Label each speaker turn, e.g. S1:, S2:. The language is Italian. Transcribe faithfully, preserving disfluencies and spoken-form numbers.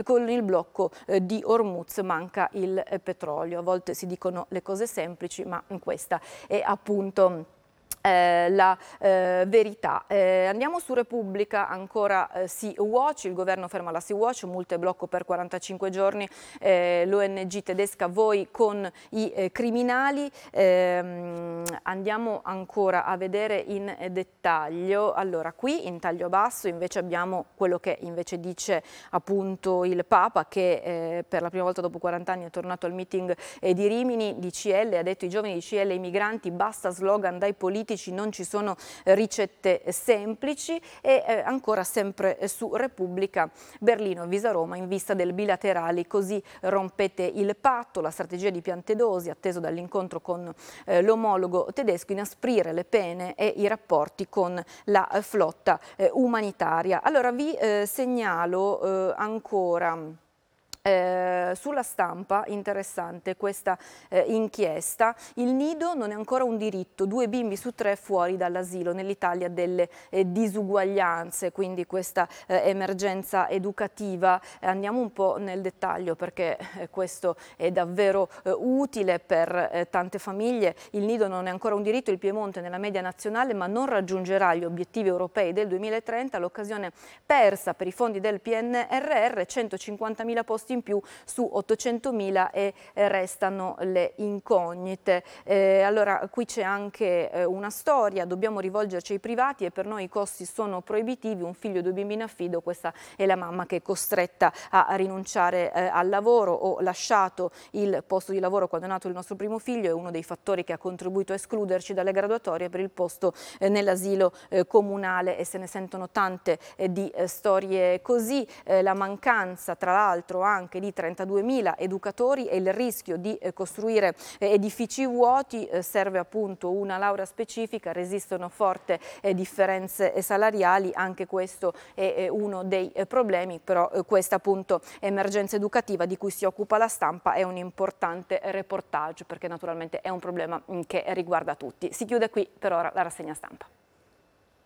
S1: con il blocco eh, di Hormuz manca il eh, petrolio. A volte si dicono le cose semplici, ma questa è appunto Eh, la eh, verità. Eh, andiamo su Repubblica, ancora eh, Sea-Watch, il governo ferma la Sea-Watch, multe e blocco per quarantacinque giorni, eh, l'O N G tedesca voi con i eh, criminali. Eh, andiamo ancora a vedere in dettaglio. Allora, qui in taglio basso invece abbiamo quello che invece dice appunto il Papa, che eh, per la prima volta dopo quaranta anni è tornato al meeting eh, di Rimini. D C L ha detto: i giovani di D C L e i migranti, basta slogan dai politici, non ci sono ricette semplici. E eh, ancora sempre su Repubblica, Berlino avvisa Roma in vista del bilaterali, così rompete il patto, la strategia di Piantedosi atteso dall'incontro con eh, l'omologo tedesco, inasprire le pene e i rapporti con la eh, flotta eh, umanitaria. Allora vi eh, segnalo eh, ancora Eh, sulla Stampa, interessante questa eh, inchiesta. Il nido non è ancora un diritto, due bimbi su tre fuori dall'asilo nell'Italia delle eh, disuguaglianze, quindi questa eh, emergenza educativa. Eh, andiamo un po' nel dettaglio, perché eh, questo è davvero eh, utile per eh, tante famiglie. Il nido non è ancora un diritto, il Piemonte nella media nazionale, ma non raggiungerà gli obiettivi europei del duemilatrenta, l'occasione persa per i fondi del P N R R, centocinquantamila posti in più su ottocentomila e eh, restano le incognite. Eh, allora qui c'è anche eh, una storia: dobbiamo rivolgerci ai privati e per noi i costi sono proibitivi, un figlio e due bimbi in affido, questa è la mamma che è costretta a rinunciare eh, al lavoro. Ho lasciato il posto di lavoro quando è nato il nostro primo figlio, è uno dei fattori che ha contribuito a escluderci dalle graduatorie per il posto eh, nell'asilo eh, comunale, e se ne sentono tante eh, di eh, storie così. Eh, la mancanza tra l'altro anche anche di trentaduemila educatori e il rischio di eh, costruire eh, edifici vuoti. Eh, serve appunto una laurea specifica, resistono forti eh, differenze salariali, anche questo è eh, uno dei eh, problemi, però eh, questa appunto emergenza educativa di cui si occupa la Stampa è un importante reportage, perché naturalmente è un problema mh, che riguarda tutti. Si chiude qui per ora la rassegna stampa.